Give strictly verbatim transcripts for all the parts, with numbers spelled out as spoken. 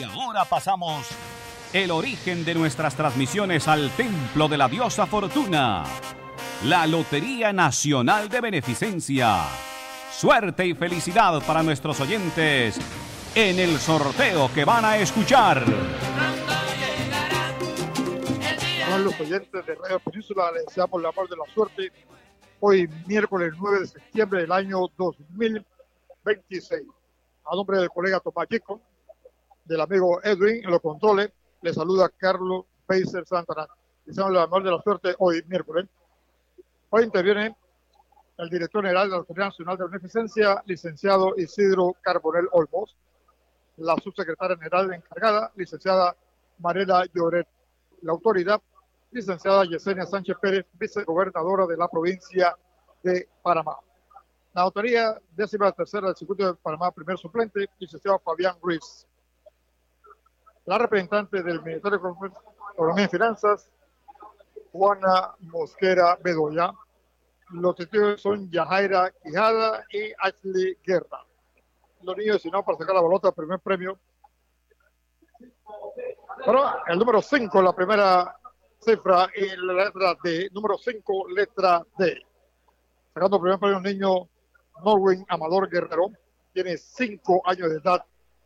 ahora pasamos el origen de nuestras transmisiones al templo de la diosa Fortuna, la Lotería Nacional de Beneficencia. Suerte y felicidad para nuestros oyentes en el sorteo que van a escuchar. A los oyentes de Radio Península les deseamos la amor de la suerte. Hoy, miércoles nueve de septiembre del año dos mil veintiséis. A nombre del colega Tomás Chico, del amigo Edwin en los controles, le saluda Carlos Peiser Santana. Deseamos la amor de la suerte hoy, miércoles. Hoy interviene el director general de la Lotería Nacional de Beneficencia, licenciado Isidro Carbonell Olmos, la subsecretaria general encargada, licenciada Mariela Lloret, la autoridad, licenciada Yesenia Sánchez Pérez, vicegobernadora de la provincia de Panamá. La autoría décima tercera del circuito de Panamá, primer suplente, licenciado Fabián Ruiz. La representante del Ministerio de Economía y Finanzas, Juana Mosquera Bedoya. Los testigos son Yajaira Quijada y Ashley Guerra. Los niños designados para sacar la bolota, primer premio. Bueno, el número cinco, la primera cifra y la letra D. Número cinco, letra D. Sacando el primer premio, un niño Norwin Amador Guerrero. Tiene cinco años de edad.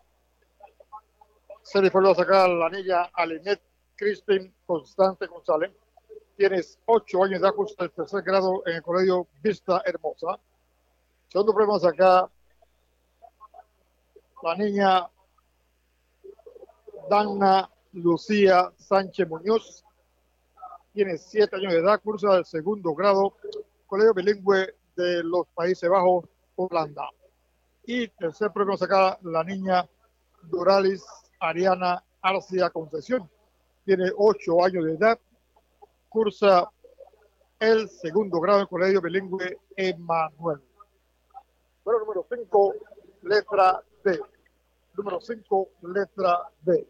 Se le fue a sacar la niña Alinet Crispin Constante González. Tienes ocho años de edad, cursa el tercer grado en el colegio Vista Hermosa. Segundo premio acá, la niña Dana Lucía Sánchez Muñoz. Tiene siete años de edad, cursa el segundo grado, colegio bilingüe de los Países Bajos, Holanda. Y tercer premio acá, la niña Doralis Ariana Arcia Concesión. Tiene ocho años de edad, cursa el segundo grado del colegio bilingüe Emanuel. Bueno, número cinco, letra D. Número cinco, letra D.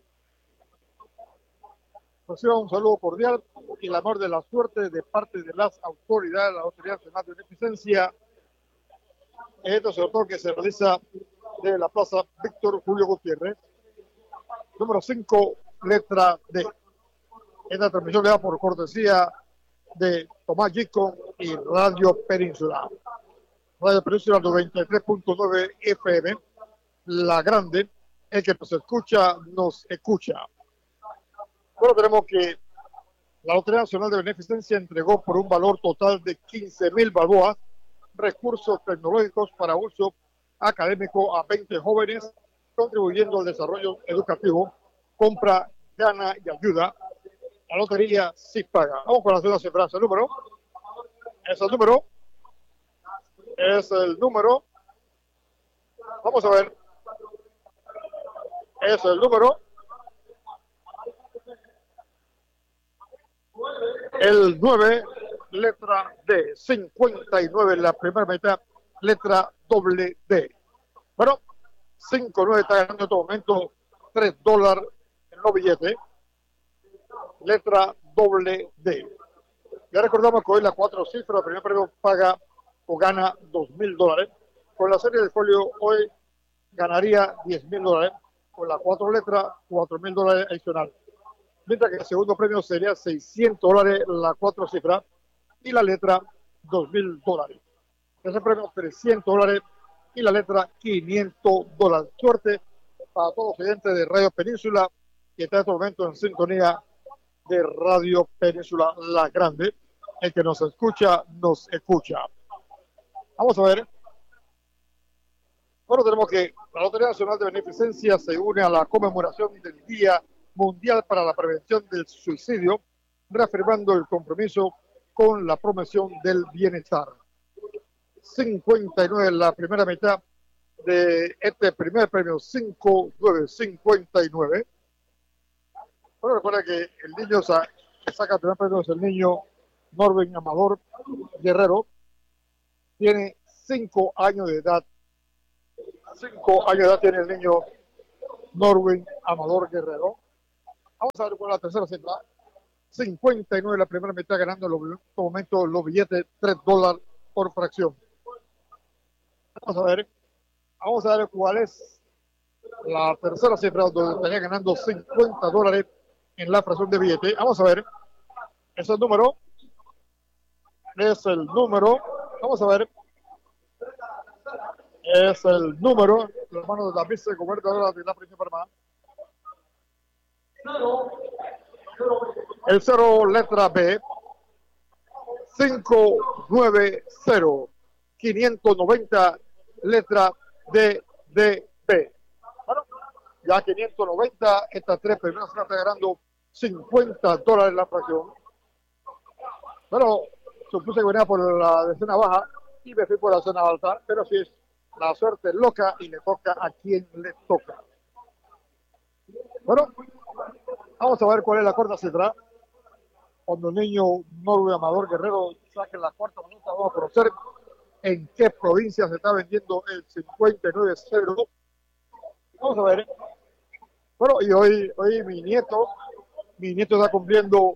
Reciba un saludo cordial y el amor de la suerte de parte de las autoridades de la Autoridad Nacional de Beneficencia. Este sorteo que se realiza de la Plaza Víctor Julio Gutiérrez. Número cinco, letra D. Esta transmisión le da por cortesía de Tomás Chico y Radio Península. Radio Península noventa y tres punto nueve F M, la grande, el que nos escucha, nos escucha. Bueno, tenemos que la Lotería Nacional de Beneficencia entregó por un valor total de quince mil balboas recursos tecnológicos para uso académico a veinte jóvenes, contribuyendo al desarrollo educativo, compra, gana y ayuda. La lotería sí paga. Vamos con la segunda cifra. ¿Es el número? ¿Es el número? ¿Es el número? Vamos a ver. ¿Es el número? El nueve, letra D. cincuenta y nueve, la primera mitad, letra doble D. Bueno, cinco nueve está ganando en este momento tres dólares en los billetes. Letra doble D. Ya recordamos que hoy las cuatro cifras, el primer premio paga o gana dos mil dólares. Con la serie de folio hoy ganaría diez mil dólares. Con las cuatro letras, cuatro mil dólares adicional. Mientras que el segundo premio sería seiscientos dólares, las cuatro cifras, y la letra dos mil dólares. Ese premio trescientos dólares y la letra quinientos dólares. Suerte para todos los oyentes de Radio Península que está en este momento en sintonía de Radio Península La Grande. El que nos escucha, nos escucha. Vamos a ver. Bueno, tenemos que la Lotería Nacional de Beneficencia se une a la conmemoración del Día Mundial para la Prevención del Suicidio, reafirmando el compromiso con la promoción del bienestar. cincuenta y nueve, la primera mitad de este primer premio, cinco nueve cincuenta y nueve. Bueno, recuerda que el niño que saca el primer premio es el niño Norwin Amador Guerrero. Tiene cinco años de edad. cinco años de edad tiene el niño Norwin Amador Guerrero. Vamos a ver cuál es la tercera cifra. cincuenta y nueve, la primera mitad, ganando en este momento los billetes tres dólares por fracción. Vamos a ver. Vamos a ver cuál es la tercera cifra donde estaría ganando cincuenta dólares en la fracción de billete. Vamos a ver, es el número, es el número, vamos a ver, es el número, las manos de la vicegobernadora de la provincia de Panamá. El cero, letra B, cinco nueve cero, quinientos noventa, letra D, D, B. Bueno, ya quinientos noventa, estas tres primeras están ganando cincuenta dólares la fracción. Bueno, supuse que venía por la decena baja y me fui por la decena alta, pero si es la suerte es loca y le toca a quien le toca. Bueno, vamos a ver cuál es la cuarta cifra. Cuando el niño Norway Amador Guerrero saque la cuarta minuta, vamos a conocer en qué provincia se está vendiendo el cincuenta y nueve cero. Vamos a ver. Bueno, y hoy, hoy mi nieto, mi nieto está cumpliendo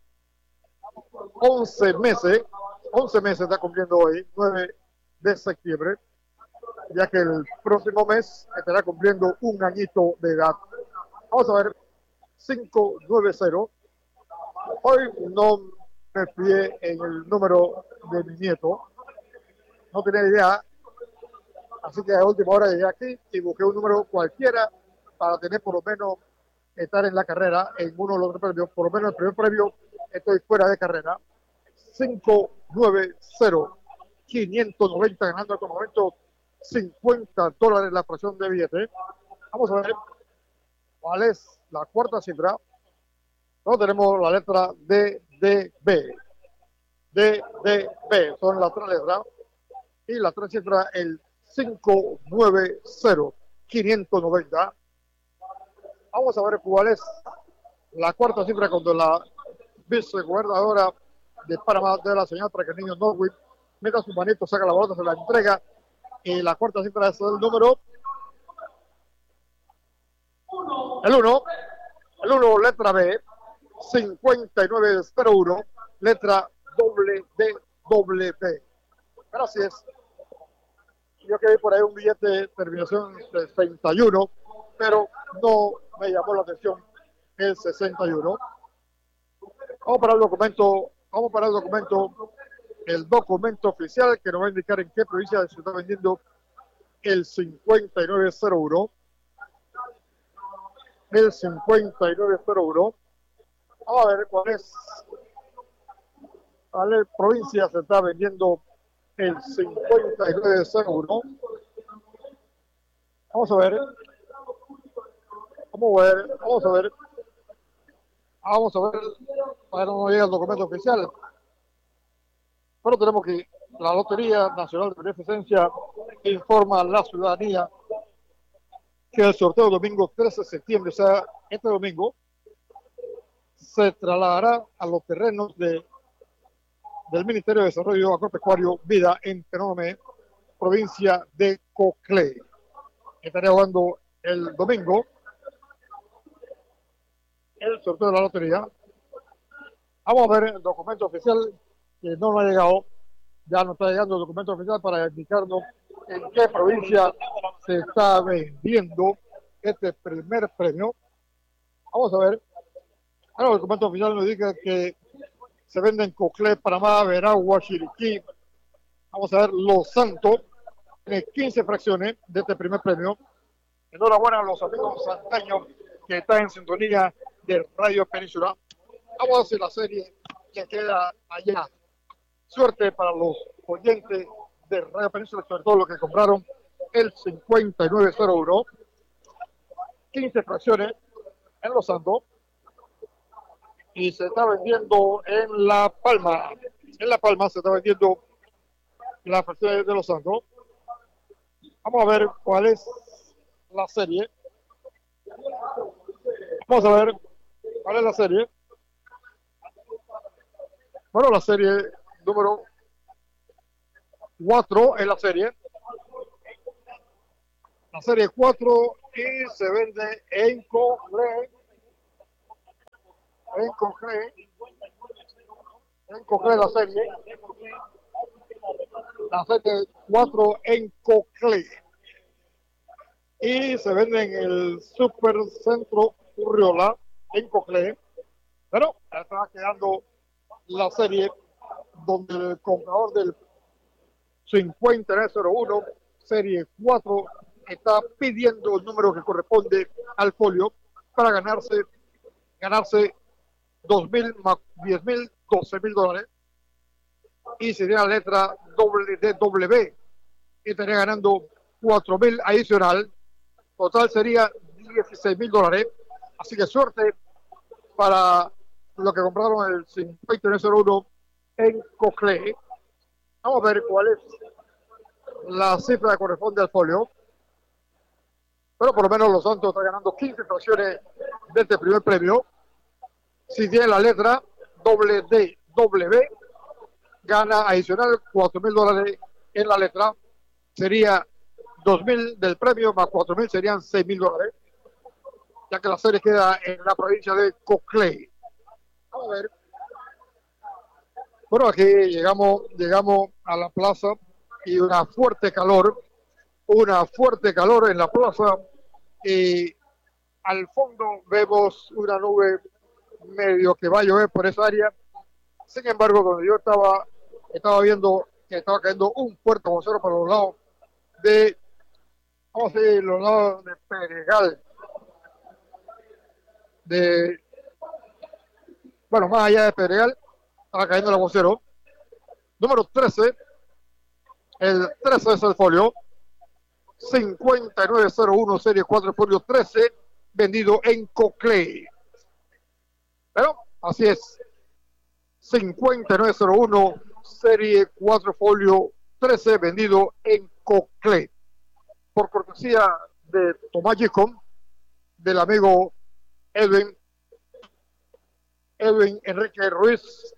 once meses, once meses está cumpliendo hoy, nueve de septiembre, ya que el próximo mes estará cumpliendo un añito de edad. Vamos a ver, cinco nueve cero. Hoy no me fié en el número de mi nieto, no tenía idea, así que a última hora llegué aquí y busqué un número cualquiera para tener por lo menos estar en la carrera en uno de los otros premios. Por lo menos el primer premio estoy fuera de carrera. cinco nueve cero, quinientos noventa, ganando en este momento cincuenta dólares la fracción de billete. Vamos a ver cuál es la cuarta cifra. No tenemos la letra D, D, B. D, D, B son las tres letras. Y la tres cifras, el cinco nueve cero, quinientos noventa. Vamos a ver cuál es la cuarta cifra cuando la vicegobernadora de Panamá de la señal para que el niño Norway meta su manito, saca la bolota, se la entrega. Y la cuarta cifra es el número. El uno. El uno, letra B. cincuenta y nueve cero uno, letra doble D, doble B. Gracias. Yo quedé por ahí un billete de terminación sesenta y uno, pero no me llamó la atención el sesenta y uno. Vamos para el documento, vamos para el documento, el documento oficial que nos va a indicar en qué provincia se está vendiendo el cincuenta y nueve cero uno. El cincuenta y nueve cero uno. Vamos a ver cuál es. A la provincia se está vendiendo el cincuenta y nueve cero uno. Vamos a ver. Vamos a ver. Vamos a ver. Vamos a ver. Para no llega el documento oficial. Pero tenemos que la Lotería Nacional de Beneficencia informa a la ciudadanía que el sorteo del domingo trece de septiembre, o sea, este domingo, se trasladará a los terrenos de, del Ministerio de Desarrollo Agropecuario Vida en Penómeno, provincia de Coclé. Estaré jugando el domingo el sorteo de la lotería. Vamos a ver el documento oficial que no nos ha llegado. Ya nos está llegando el documento oficial para indicarnos en qué provincia se está vendiendo este primer premio. Vamos a ver. Bueno, el documento oficial nos indica que se vende en Coclé, Panamá, Veragua, Chiriquí. Vamos a ver, Los Santos. Tiene quince fracciones de este primer premio. Enhorabuena a los amigos santaños que están en sintonía de Radio Península. Vamos a hacer la serie que queda allá. Suerte para los oyentes de Radio Península, sobre todo los que compraron el cincuenta y nueve cero uno. quince fracciones en Los Santos. Y se está vendiendo en La Palma. En La Palma se está vendiendo la fracción de Los Santos. Vamos a ver cuál es la serie. Vamos a ver cuál es la serie. Bueno, la serie número cuatro es la serie. La serie cuatro y se vende en Coclé. En Coclé. En Coclé la serie. La serie cuatro en Coclé. y se vende en el Supercentro Urriola en Coclé. Pero está quedando la serie donde el comprador del cincuenta y nueve cero uno, serie cuatro, está pidiendo el número que corresponde al folio para ganarse, ganarse dos mil más diez mil, doce mil dólares. Y sería la letra de W y estaría ganando cuatro mil adicional. Total sería dieciséis mil dólares. Así que suerte para los que compraron el cincuenta y nueve cero uno en Coclé. Vamos a ver cuál es la cifra que corresponde al folio. Pero por lo menos los Santos están ganando quince fracciones de este primer premio. Si tiene la letra doble D W, gana adicional cuatro mil dólares en la letra. Sería dos mil del premio más cuatro mil serían seis mil dólares. Ya que la serie queda en la provincia de Coclé. Vamos a ver. Bueno, aquí llegamos, llegamos a la plaza y una fuerte calor, una fuerte calor en la plaza y al fondo vemos una nube medio que va a llover por esa área. Sin embargo, cuando yo estaba, estaba viendo que estaba cayendo un fuerte aguacero por los lados de, vamos a decir, los lados de Pedregal, de, bueno, más allá de Pedregal, estaba cayendo el aguacero. Número trece, el trece es el folio, cincuenta y nueve cero uno, serie cuatro, folio trece, vendido en Coclé. Pero, así es, cincuenta y nueve cero uno, serie cuatro, folio trece, vendido en Coclé. Por cortesía de Tomás Gicom, del amigo Edwin, Edwin Enrique Ruiz.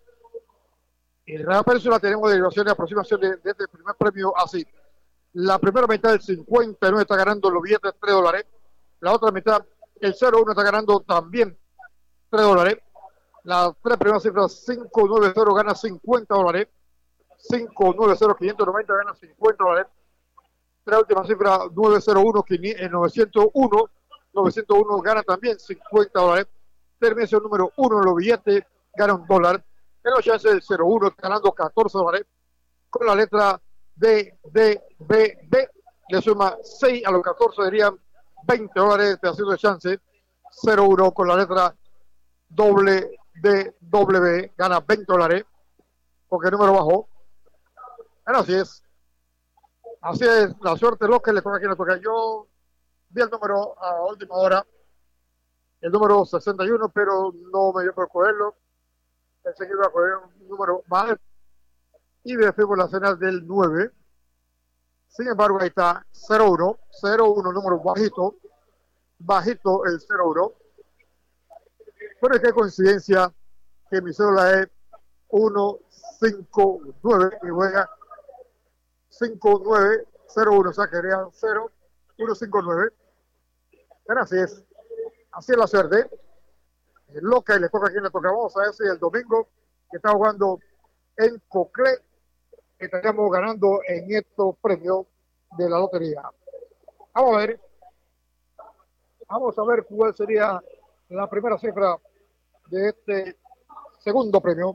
Y de la persona tenemos derivaciones de aproximación de, de este primer premio así. La primera mitad del cincuenta y nueve está ganando los billetes tres dólares. La otra mitad, el cero uno está ganando también tres dólares. Las tres primeras cifras, cinco nueve cero gana cincuenta dólares. cinco nueve cero, quinientos noventa gana cincuenta dólares. Tres últimas cifras, nueve cero uno, novecientos uno. novecientos uno gana también cincuenta dólares. Termina el número uno en los billetes, gana un dólar. En los chances del cero uno ganando catorce dólares. Con la letra D, D, B, B, le suma seis a los catorce, serían veinte dólares de haciendo de chance. cero uno con la letra doble D, W, gana veinte dólares, porque el número bajó. Bueno, así es. Así es, la suerte loca le toca a quien le toca. Yo vi el número a última hora, el número sesenta y uno, pero no me dio por cogerlo. Pensé que iba a coger un número más y me fui por la señal del nueve. Sin embargo, ahí está cero uno, cero uno, número bajito, bajito el cero uno. Pero qué coincidencia que mi cédula es uno cinco nueve y juega cinco nueve cero uno, o sea que sería cero uno cinco nueve. Pero así es, así es la suerte. Es loca y le toca a quien le toca. Vamos a ver si el domingo que está jugando en Coclé estaríamos ganando en estos premios de la lotería. Vamos a ver. Vamos a ver cuál sería la primera cifra de este segundo premio.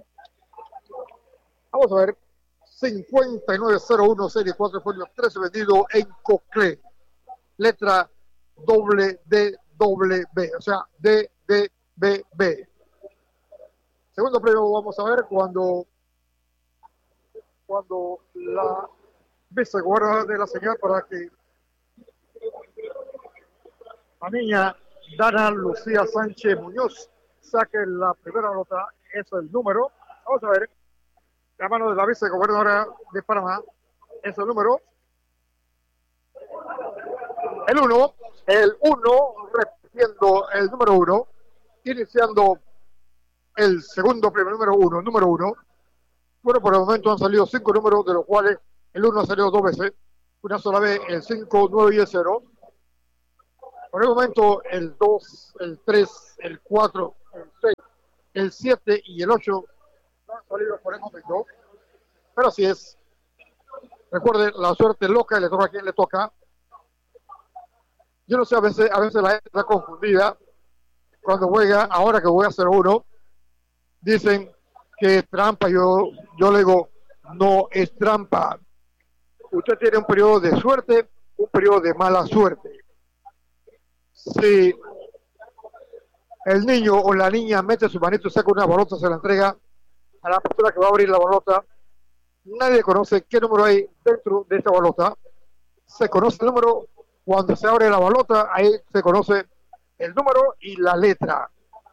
Vamos a ver. cincuenta y nueve cero uno, serie cuatro, folio trece, vendido en Coclé. Letra doble D W, o sea, D D B B. Segundo premio vamos a ver cuando cuando la vicegobernadora de la señal para que la niña Dana Lucía Sánchez Muñoz saque la primera nota, es el número. Vamos a ver, la mano de la vicegobernadora de Panamá es el número. El uno, el uno, repitiendo el número uno, iniciando el segundo premio número uno, número uno. Bueno, por el momento han salido cinco números, de los cuales el uno ha salido dos veces, una sola vez, el cinco, nueve y el cero. Por el momento el dos, el tres, el cuatro, el seis, el siete y el ocho no han salido por el momento. Pero así es. Recuerden, la suerte loca le toca a quien le toca. Yo no sé, a veces, a veces la gente está confundida cuando juega, ahora que voy a hacer uno, dicen que es trampa, yo, yo le digo, no es trampa. Usted tiene un periodo de suerte, un periodo de mala suerte. Si el niño o la niña mete su manito, saca una bolota, se la entrega a la persona que va a abrir la bolota, nadie conoce qué número hay dentro de esta bolota. Se conoce el número cuando se abre la bolota, ahí se conoce el número y la letra.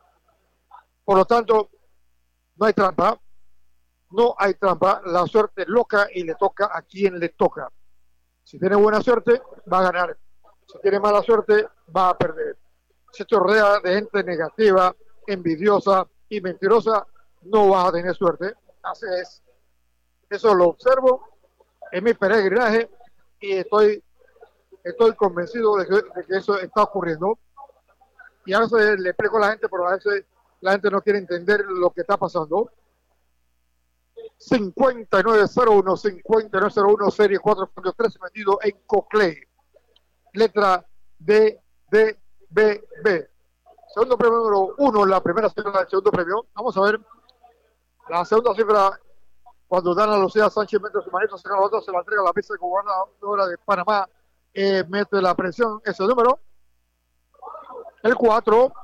Por lo tanto, no hay trampa, no hay trampa, la suerte es loca y le toca a quien le toca. Si tiene buena suerte, va a ganar. Si tiene mala suerte, va a perder. Si te rodea de gente negativa, envidiosa y mentirosa, no vas a tener suerte. Así es. Eso lo observo en mi peregrinaje y estoy, estoy convencido de que, de que eso está ocurriendo. Y a veces le explico a la gente, pero a veces la gente no quiere entender lo que está pasando. cincuenta y nueve cero uno, cincuenta y nueve cero uno, serie cuatro punto tres, vendido en Coclé. Letra D, D, B, B. Segundo premio número uno, la primera cifra del segundo premio. Vamos a ver la segunda cifra. Cuando Dana Lucía Sánchez mete su manito, saca la otra, se la entrega a la vicegobernadora de Panamá, eh, mete la presión, ese número. El cuatro,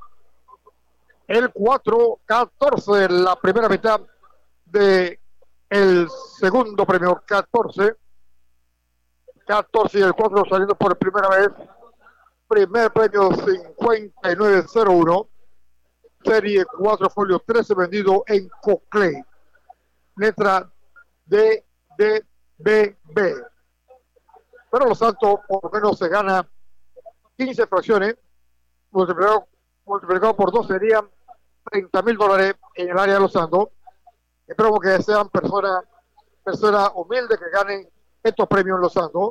el cuatro, catorce, la primera mitad de el segundo premio, catorce, catorce y el cuatro saliendo por primera vez. Primer premio cincuenta y nueve cero uno, serie cuatro folio trece, vendido en Coclé. Letra D, D, B, B. Pero Los Santos por lo menos se gana quince fracciones, multiplicado, multiplicado por dos serían treinta mil dólares en el área de Los Santos. Esperamos que sean personas personas humildes que ganen estos premios en Los Santos.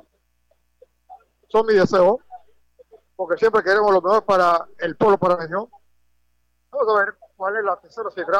Son mi deseo, porque siempre queremos lo mejor para el pueblo panameño. Vamos a ver cuál es la tercera cifra.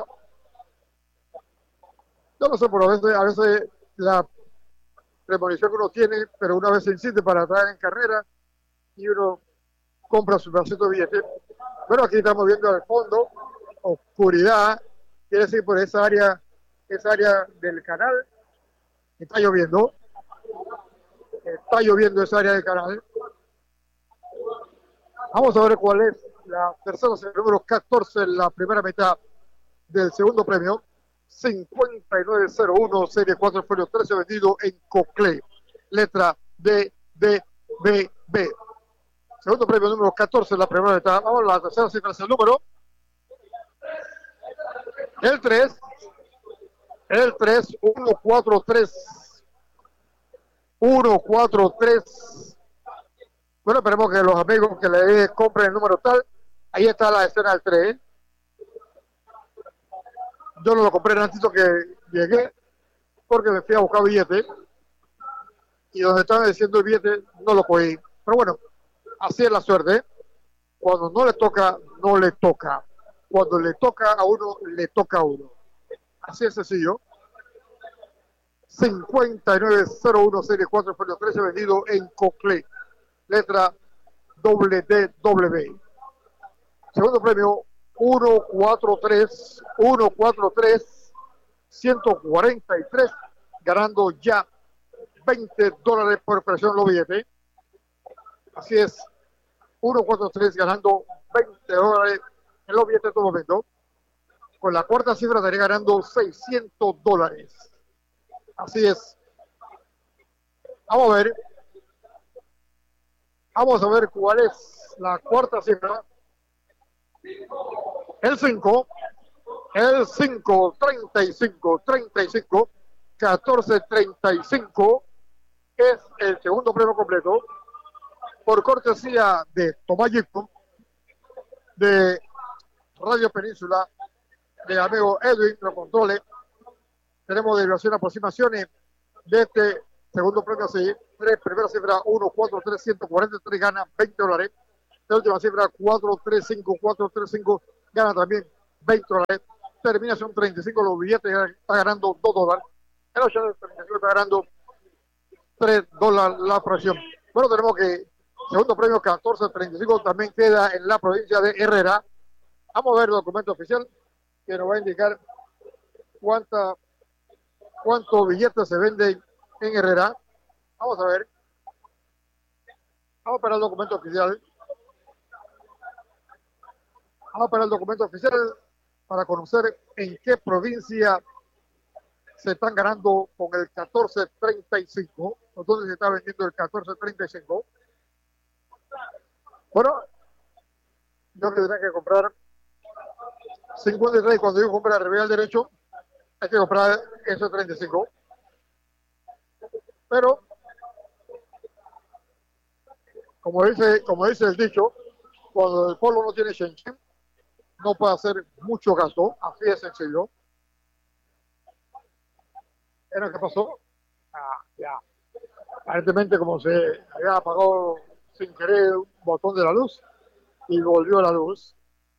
Yo no sé, pero a veces, a veces la premonición que uno tiene, pero una vez se insiste para traer en carrera y uno compra su pedacito de billete. Pero aquí estamos viendo al fondo, oscuridad, quiere decir por esa área, esa área del canal, está lloviendo, está lloviendo esa área del canal. Vamos a ver cuál es la tercera, el número catorce, la primera mitad del segundo premio. cincuenta y nueve cero uno, serie cuatro folio trece, vendido en Coclé. Letra D, D, B, B. Segundo premio número catorce, la primera mitad. Vamos a la tercera cifra, es el número. El tres. El tres, uno cuatro tres. uno cuatro tres. Bueno, esperemos que los amigos que le compren el número tal. Ahí está la escena del tres. Yo no lo compré antes que llegué porque me fui a buscar billetes y donde estaba diciendo el billete no lo cogí. Pero bueno, así es la suerte. Cuando no le toca, no le toca. Cuando le toca a uno, le toca a uno. Así es sencillo. cincuenta y nueve cero uno, serie cuatro, folio trece, vendido en Coclé. Letra doble D, doble B. Segundo premio, uno cuatro tres, uno cuatro tres, ciento cuarenta y tres, ganando ya veinte dólares por presión los billetes. Así es, uno cuatro tres ganando veinte dólares en los billetes en todo momento. Con la cuarta cifra estaría ganando seiscientos dólares. Así es. Vamos a ver. Vamos a ver cuál es la cuarta cifra. El cinco, el cinco, treinta y cinco, treinta y cinco, catorce, treinta y cinco es el segundo premio completo por cortesía de Tomás Gibson, de Radio Península, de amigo Edwin, los controles. Tenemos derivación aproximaciones de este segundo premio así. Tres, primera cifra uno cuatro tres, ciento cuarenta y tres, gana veinte dólares. La última cifra cuatro tres cinco, cuatro tres cinco, gana también veinte dólares. Terminación treinta y cinco, los billetes está ganando dos dólares. El ocho de treinta y cinco está ganando tres dólares la fracción. Bueno, tenemos que Segundo premio catorce treinta y cinco también queda en la provincia de Herrera. Vamos a ver el documento oficial que nos va a indicar cuánta, cuántos billetes se venden en Herrera. Vamos a ver. Vamos para el documento oficial. Vamos para el documento oficial para conocer en qué provincia se están ganando con el catorce treinta y cinco. ¿Dónde se está vendiendo el catorce treinta y cinco? Bueno, yo tendría que comprar cincuenta y tres. Cuando yo compre la revés al derecho, hay que comprar ese treinta y cinco. Pero, como dice, como dice el dicho, cuando el pueblo no tiene shenchen, no puede hacer mucho gasto. Así de sencillo. ¿Qué es lo que pasó? Ah, ya. Aparentemente, como se había apagado sin querer un botón de la luz y volvió la luz.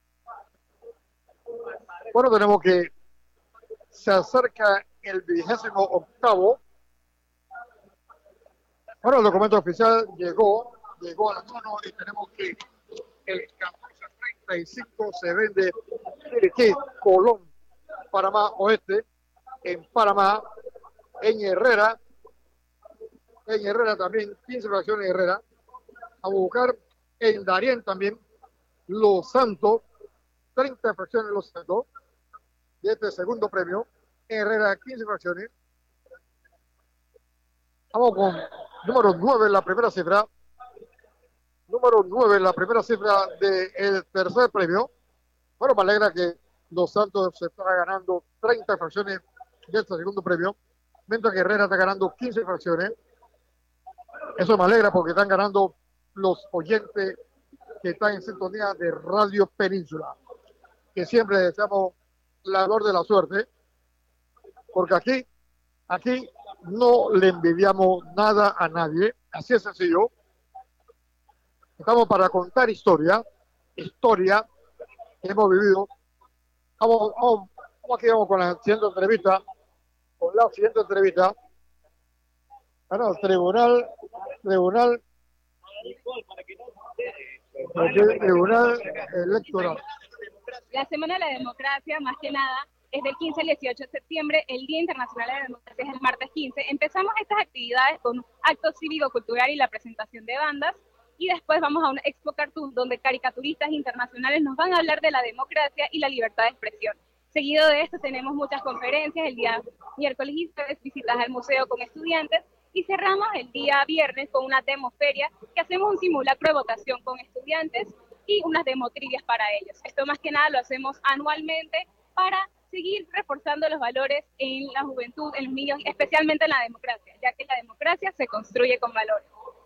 Bueno, tenemos que se acerca el vigésimo octavo. Bueno, el documento oficial llegó, llegó a la mano y tenemos que el catorce treinta y cinco se vende en Colón, Panamá Oeste, en Panamá, en Herrera, en Herrera también, quince fracciones en Herrera. A buscar en Darién también, Los Santos, treinta fracciones Los Santos, de este segundo premio. En Herrera, quince fracciones. Vamos con número nueve, la primera cifra. Número nueve, la primera cifra del tercer premio. Bueno, me alegra que Los Santos se está ganando treinta fracciones de este segundo premio, mientras que Herrera está ganando quince fracciones. Eso me alegra porque están ganando los oyentes que están en sintonía de Radio Península, que siempre deseamos la mejor de la suerte, porque aquí, aquí no le envidiamos nada a nadie, así es sencillo. Estamos para contar historia, historia que hemos vivido. Vamos, vamos, vamos aquí, vamos con la siguiente entrevista, con la siguiente entrevista. Bueno, tribunal, tribunal, tribunal electoral. La Semana de la Democracia, más que nada, es del quince al dieciocho de septiembre. El Día Internacional de la Democracia es el martes quince. Empezamos estas actividades con un acto cívico-cultural y la presentación de bandas. Y después vamos a un Expo Cartoon, donde caricaturistas internacionales nos van a hablar de la democracia y la libertad de expresión. Seguido de esto tenemos muchas conferencias. El día miércoles y jueves visitas al museo con estudiantes. Y cerramos el día viernes con una demoferia, que hacemos un simulacro de votación con estudiantes y unas demotrivias para ellos. Esto más que nada lo hacemos anualmente para seguir reforzando los valores en la juventud, en los niños, especialmente en la democracia, ya que la democracia se construye con valores.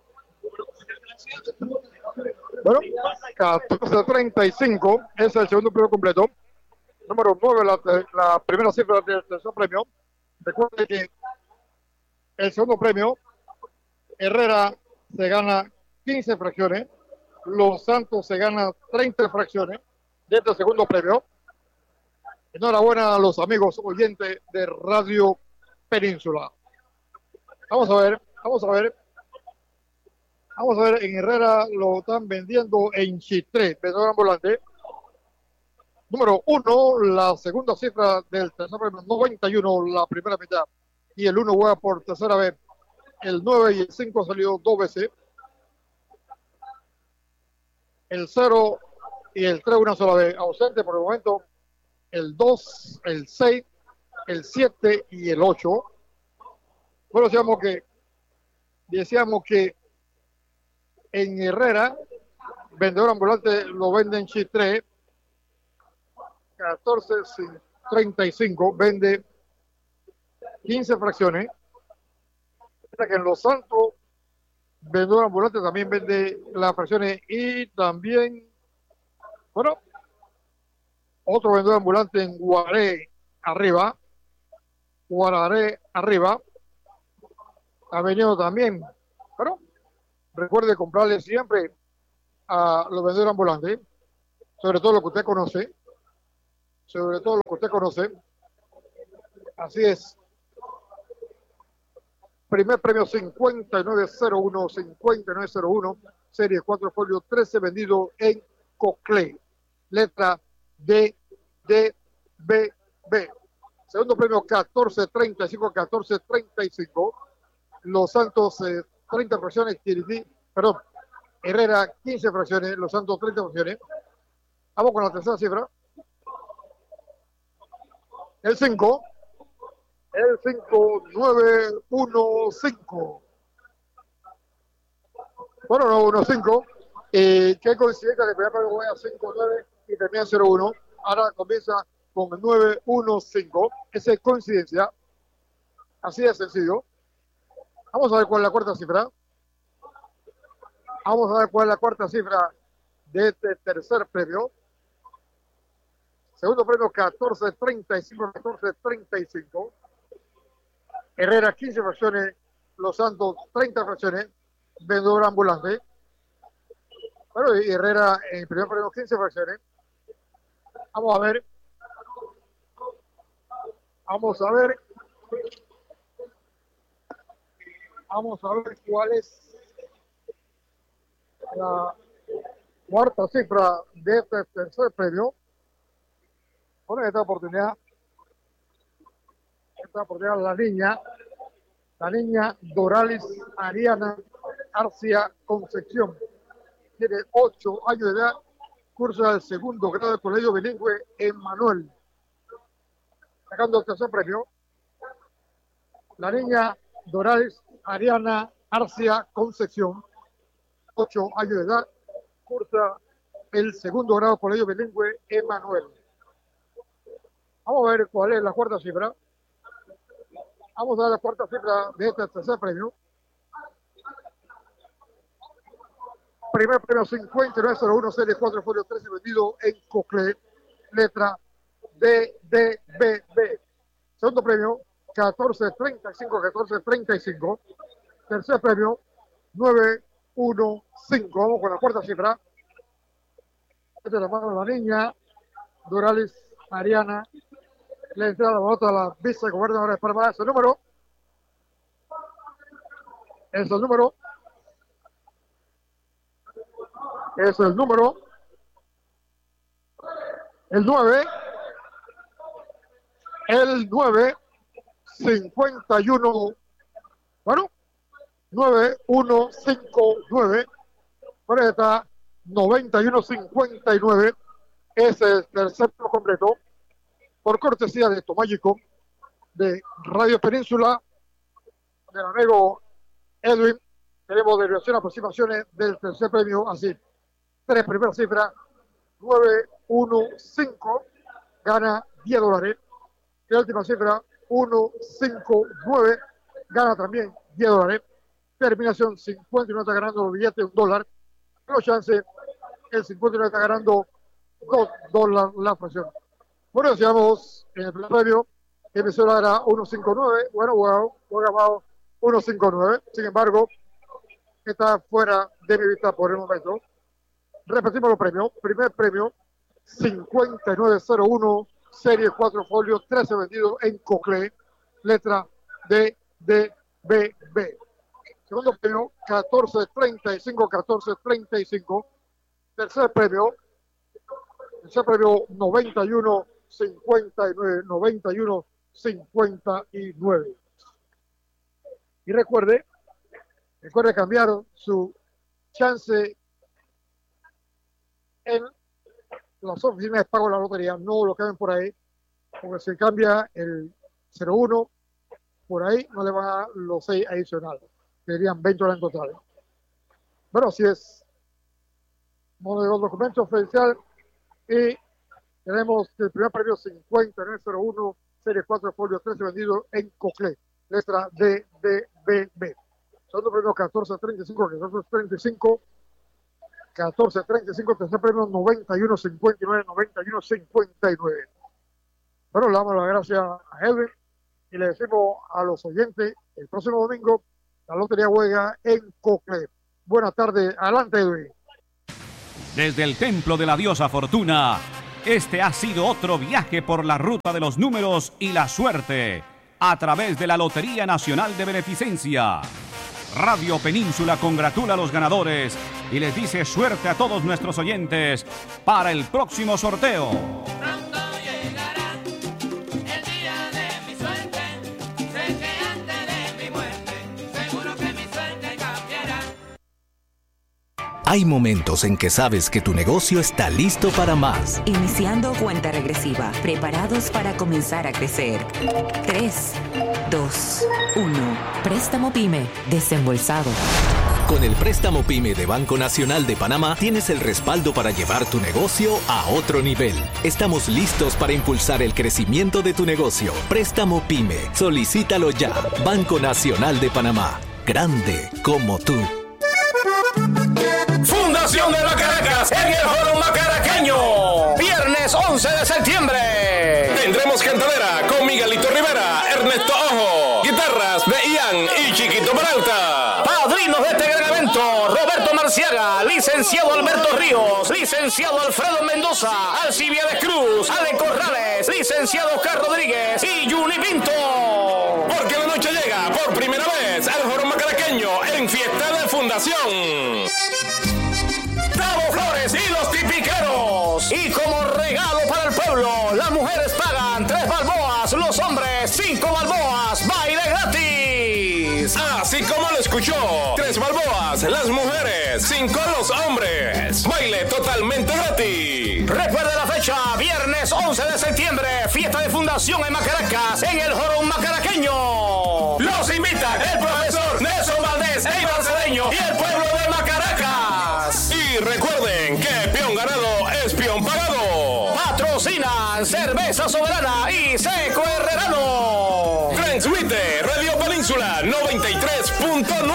Bueno, catorce treinta y cinco es el segundo premio completo. Número nueve, la, la primera cifra del tercer premio. Recuerde que el segundo premio, Herrera se gana quince fracciones, Los Santos se gana treinta fracciones de este segundo premio. Enhorabuena a los amigos oyentes de Radio Península. Vamos a ver, vamos a ver. Vamos a ver, en Herrera lo están vendiendo en Chitré, vendedor ambulante. Número uno, la segunda cifra del tercer premio, noventa y uno, la primera mitad. Y el uno juega por tercera vez. El nueve y el cinco salió dos veces. El cero y el tres una sola vez. Ausente por el momento. El dos, el seis, el siete y el ocho. Bueno, decíamos que, decíamos que en Herrera, vendedor ambulante lo vende en Chitré. catorce treinta y cinco, vende quince fracciones. Que en Los Santos, vendedor ambulante también vende las fracciones y también, bueno, otro vendedor ambulante en Guaré arriba, Guararé arriba, ha venido también. Bueno, recuerde comprarle siempre a los vendedores ambulantes, sobre todo lo que usted conoce, sobre todo lo que usted conoce. Así es. Primer premio cincuenta y nueve cero uno, cincuenta y nueve cero uno. serie cuatro folio trece, vendido en Coclé. Letra D, D, B, B. Segundo premio catorce treinta y cinco, catorce treinta y cinco. Los Santos eh, treinta fracciones, Tirití, perdón, Herrera quince fracciones, Los Santos treinta fracciones. Vamos con la tercera cifra. El cinco. El cinco, nueve, uno, cinco. Bueno, no, uno, cinco. Eh, qué coincidencia que primero voy a cinco, nueve y termina en cero, uno. Ahora comienza con nueve, uno, cinco. Esa es coincidencia. Así de sencillo. Vamos a ver cuál es la cuarta cifra. Vamos a ver cuál es la cuarta cifra de este tercer premio. Segundo premio catorce treinta y cinco, catorce treinta y cinco. Herrera quince fracciones, Los Santos treinta fracciones, vendedor ambulante. Bueno, y Herrera en primer premio quince fracciones. Vamos a ver. Vamos a ver. Vamos a ver cuál es la cuarta cifra de este tercer premio. Bueno, esta oportunidad, esta oportunidad la niña, la niña Doralis Ariana Arcia Concepción. Tiene ocho años de edad, cursa el segundo grado de colegio bilingüe en Manuel. Sacando el tercer premio, la niña Doralis Ariana Arcia Concepción, ocho años de edad, cursa el segundo grado de colegio bilingüe en Manuel. Vamos a ver cuál es la cuarta cifra. Vamos a ver la cuarta cifra de este tercer premio. Primer premio cincuenta y nueve cero uno, serie cuatro, folio trece, vendido en Coclé. Letra D, D, B, B. Segundo premio catorce treinta y cinco, catorce treinta y cinco. Tercer premio nueve uno cinco. Vamos con la cuarta cifra. Esta es la mano de la niña Doralis Ariana. Le entrada la nota a la vicegobernadora de Panamá. Es el número. Es el número. Es el número. El nueve. El nueve. cincuenta y uno. Bueno. nueve uno cinco nueve. Por ahí está noventa y uno cincuenta y nueve. Ese es el tercer completo. Por cortesía de Tomágico, de Radio Península, del amigo Edwin, tenemos derivación, aproximaciones del tercer premio, así. Tres primeras cifras, nueve uno cinco, gana diez dólares. La última cifra, uno cinco nueve, gana también diez dólares. Terminación cincuenta y nueve está ganando los billetes, un dólar. Los chances, el cincuenta y nueve está ganando dos dólares la fracción. Bueno, decíamos en el primer premio, emisora era uno cinco nueve, bueno, wow, fue grabado uno cinco nueve, sin embargo, está fuera de mi vista por el momento. Repetimos los premios. Primer premio, cincuenta y nueve cero uno, serie cuatro folio, trece vendido en Coclé, letra D, D, B, B. Segundo premio, catorce treinta y cinco, catorce treinta y cinco. Tercer premio, tercer premio, noventa y uno cincuenta y nueve, noventa y uno cincuenta y nueve. Y recuerde, recuerde cambiar su chance en las oficinas de pago de la lotería, no lo que ven por ahí, porque si cambia el cero uno, por ahí no le van a dar los seis adicionales, serían veinte horas en total. Bueno, así es. Vamos a ver los documentos oficial y tenemos el primer premio cincuenta y nueve cero uno, serie cuatro, folio trece, vendido en Coclé, letra D, D, B, B. Segundo premio catorce treinta y cinco, catorce treinta y cinco, catorce treinta y cinco, tercer premio noventa y uno cincuenta y nueve, noventa y uno cincuenta y nueve. Bueno, le damos las gracias a Edwin y le decimos a los oyentes, el próximo domingo la lotería juega en Coclé. Buenas tardes, adelante Edwin. Desde el Templo de la Diosa Fortuna, este ha sido otro viaje por la ruta de los números y la suerte a través de la Lotería Nacional de Beneficencia. Radio Península congratula a los ganadores y les dice suerte a todos nuestros oyentes para el próximo sorteo. Pronto llegará el día de mi suerte. Sé que antes de mi muerte, seguro que mi suerte cambiará. Hay momentos en que sabes que tu negocio está listo para más. Iniciando cuenta regresiva, preparados para comenzar a crecer. tres, dos, uno. Préstamo PYME, desembolsado. Con el préstamo PYME de Banco Nacional de Panamá tienes el respaldo para llevar tu negocio a otro nivel. Estamos listos para impulsar el crecimiento de tu negocio. Préstamo PYME. Solicítalo ya. Banco Nacional de Panamá. Grande como tú. Fundación de Macaracas en el Foro Macaraqueño. Viernes once de septiembre. Tendremos cantadera con Miguelito Rivera, Ernesto Ojo, guitarras de Ian y Chiquito Peralta. Padrinos de este gran evento: Roberto Marciaga, licenciado Alberto Ríos, licenciado Alfredo Mendoza, Alcibiades Cruz, Ale Corrales, licenciado Oscar Rodríguez y Juni Pinto. Porque la noche llega por primera vez al Foro Macaraqueño en fiesta de fundación. Tavo Flores y los tipiqueros. Y como regalo para el pueblo, las mujeres pagan tres balboas, los hombres cinco balboas, baile gratis. Así como lo escuchó, tres balboas, las mujeres, cinco los hombres, baile totalmente gratis. Recuerde la fecha, viernes once de septiembre, fiesta de fundación en Macaracas, en el Foro Macaraqueño. Los invitan el profesor Nelson Valdés, Eibar Cedeño y el pueblo de Macaracas. Y recuerden que peón ganado es peón pagado. Patrocinan Cerveza Soberana y Seco Herrerano. Transmite Radio Península noventa y tres punto nueve.